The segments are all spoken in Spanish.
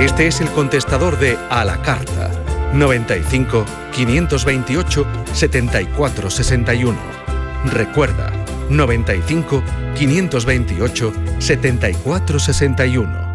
Este es el contestador de A la Carta. 95 528 74 61. Recuerda, 95 528 74 61.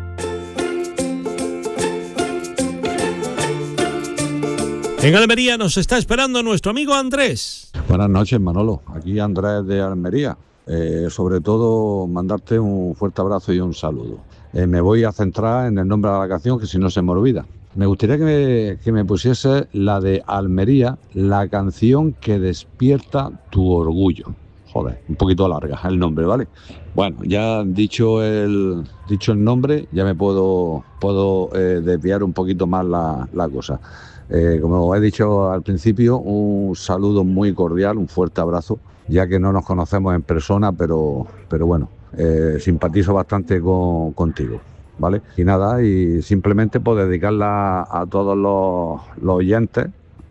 En Almería nos está esperando nuestro amigo Andrés. Buenas noches, Manolo. Aquí Andrés de Almería. Sobre todo mandarte un fuerte abrazo y un saludo. Me voy a centrar en el nombre de la canción, que si no se me olvida. Me gustaría que me pusiese la de Almería, la canción que despierta tu orgullo. Joder, un poquito larga el nombre, ¿vale? Bueno, ya dicho el nombre, ya me puedo desviar un poquito más la cosa. Como he dicho al principio, un saludo muy cordial, un fuerte abrazo, ya que no nos conocemos en persona, pero bueno, simpatizo bastante contigo, ¿vale? Y nada, y simplemente pues dedicarla a todos los oyentes,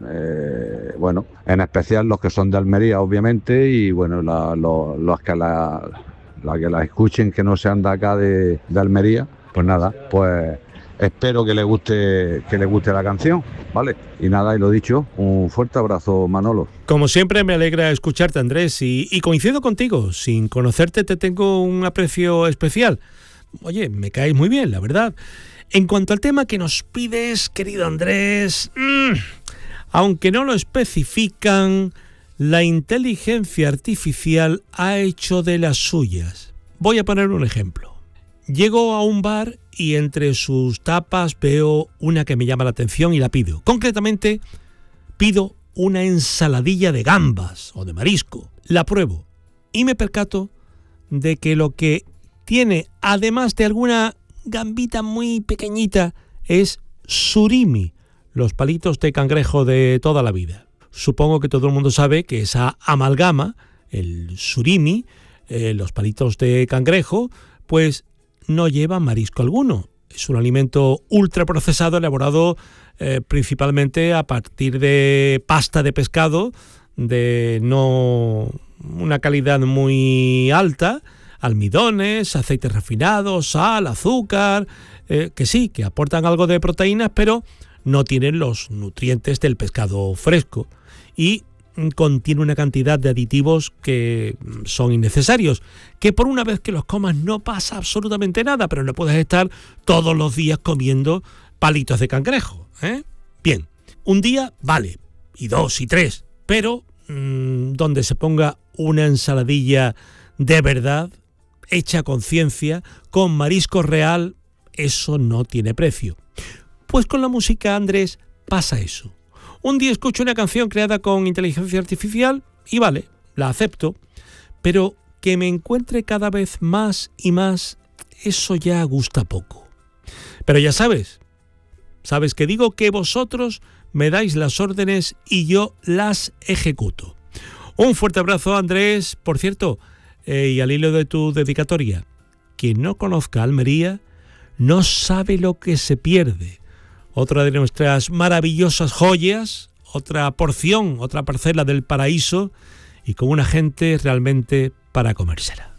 bueno, en especial los que son de Almería, obviamente, y bueno, los que la escuchen que no sean de acá de Almería, pues nada, pues espero que les guste la canción, ¿vale? Y nada, y lo dicho, un fuerte abrazo, Manolo. Como siempre, me alegra escucharte, Andrés, y coincido contigo. Sin conocerte te tengo un aprecio especial. Oye, me caes muy bien, la verdad. En cuanto al tema que nos pides, querido Andrés, aunque no lo especifican, la inteligencia artificial ha hecho de las suyas. Voy a poner un ejemplo. Llego a un bar y entre sus tapas veo una que me llama la atención y la pido. Concretamente, pido una ensaladilla de gambas o de marisco. La pruebo y me percato de que lo que tiene, además de alguna gambita muy pequeñita, es surimi, los palitos de cangrejo de toda la vida. Supongo que todo el mundo sabe que esa amalgama, el surimi, los palitos de cangrejo, pues no lleva marisco alguno. Es un alimento ultraprocesado elaborado principalmente a partir de pasta de pescado de no una calidad muy alta, almidones, aceites refinados, sal, azúcar, que sí, que aportan algo de proteínas, pero no tienen los nutrientes del pescado fresco y contiene una cantidad de aditivos que son innecesarios, que por una vez que los comas no pasa absolutamente nada, pero no puedes estar todos los días comiendo palitos de cangrejo, ¿eh? Bien, un día vale, y 2 y 3, pero donde se ponga una ensaladilla de verdad, hecha con ciencia, con marisco real, eso no tiene precio. Pues con la música, Andrés, pasa eso. Un día escucho una canción creada con inteligencia artificial y vale, la acepto, pero que me encuentre cada vez más y más, eso ya gusta poco. Pero ya sabes que digo que vosotros me dais las órdenes y yo las ejecuto. Un fuerte abrazo, Andrés. Por cierto, y al hilo de tu dedicatoria, quien no conozca Almería no sabe lo que se pierde. Otra de nuestras maravillosas joyas, otra porción, otra parcela del paraíso y con una gente realmente para comérsela.